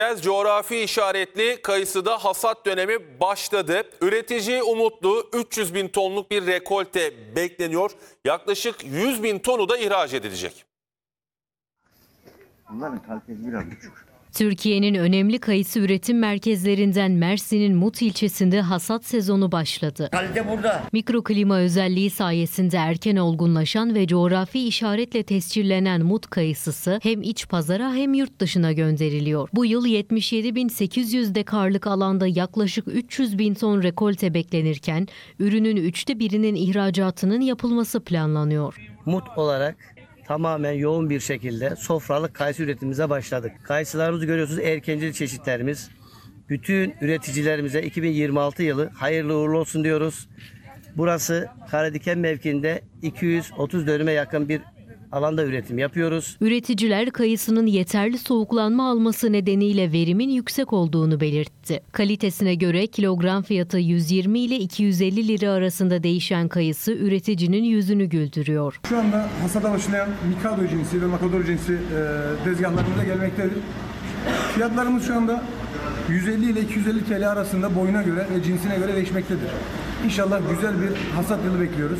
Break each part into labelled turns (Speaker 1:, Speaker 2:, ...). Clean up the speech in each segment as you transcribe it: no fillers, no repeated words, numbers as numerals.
Speaker 1: Coğrafi işaretli kayısıda hasat dönemi başladı. Üretici umutlu, 300 bin tonluk bir rekolte bekleniyor. Yaklaşık 100 bin tonu da ihraç edilecek.
Speaker 2: Bunların kalitesi biraz düşük.
Speaker 3: Türkiye'nin önemli kayısı üretim merkezlerinden Mersin'in Mut ilçesinde hasat sezonu başladı.
Speaker 2: Kalite burada.
Speaker 3: Mikroklima özelliği sayesinde erken olgunlaşan ve coğrafi işaretle tescillenen Mut kayısısı hem iç pazara hem yurt dışına gönderiliyor. Bu yıl 77.800 dekarlık alanda yaklaşık 300 bin ton rekolte beklenirken ürünün 1/3'ünün ihracatının yapılması planlanıyor.
Speaker 4: Mut olarak tamamen yoğun bir şekilde sofralık kayısı üretimimize başladık. Kayısılarımızı görüyorsunuz, erkencil çeşitlerimiz. Bütün üreticilerimize 2026 yılı hayırlı uğurlu olsun diyoruz. Burası Karadiken mevkiinde 230 dönüme yakın bir alanda üretim yapıyoruz.
Speaker 3: Üreticiler kayısının yeterli soğuklanma alması nedeniyle verimin yüksek olduğunu belirtti. Kalitesine göre kilogram fiyatı 120 ile 250 lira arasında değişen kayısı üreticinin yüzünü güldürüyor.
Speaker 5: Şu anda hasada başlayan Mikado cinsi ve Matador cinsi tezgahlarımıza gelmektedir. Fiyatlarımız şu anda 150 ile 250 TL arasında boyuna göre ve cinsine göre değişmektedir. İnşallah güzel bir hasat yılı bekliyoruz.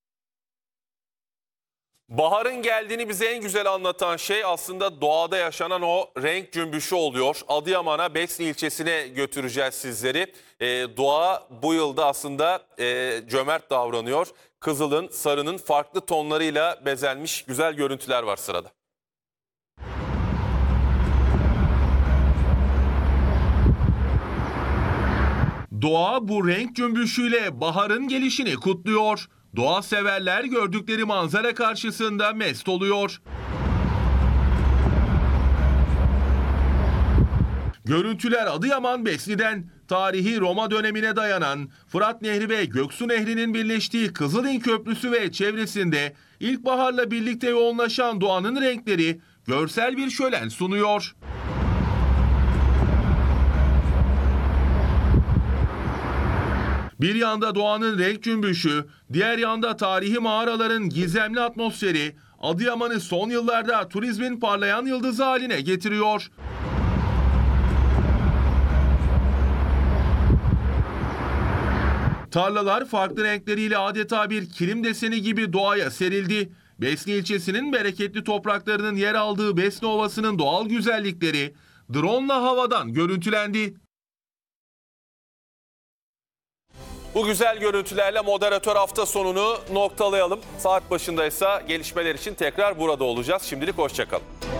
Speaker 1: Baharın geldiğini bize en güzel anlatan şey aslında doğada yaşanan o renk cümbüşü oluyor. Adıyaman'a, Besni ilçesine götüreceğiz sizleri. Doğa bu yılda aslında cömert davranıyor. Kızılın, sarının farklı tonlarıyla bezenmiş güzel görüntüler var sırada. Doğa bu renk cümbüşüyle baharın gelişini kutluyor. Doğa severler gördükleri manzara karşısında mest oluyor. Görüntüler Adıyaman Besni'den, tarihi Roma dönemine dayanan Fırat Nehri ve Göksu Nehri'nin birleştiği Kızılin Köprüsü ve çevresinde ilkbaharla birlikte yoğunlaşan doğanın renkleri görsel bir şölen sunuyor. Bir yanda doğanın renk cümbüşü, diğer yanda tarihi mağaraların gizemli atmosferi Adıyaman'ı son yıllarda turizmin parlayan yıldızı haline getiriyor. Tarlalar farklı renkleriyle adeta bir kilim deseni gibi doğaya serildi. Besni ilçesinin bereketli topraklarının yer aldığı Besni Ovası'nın doğal güzellikleri drone'la havadan görüntülendi. Bu güzel görüntülerle moderatör hafta sonunu noktalayalım. Saat başındaysa gelişmeler için tekrar burada olacağız. Şimdilik hoşça kalın.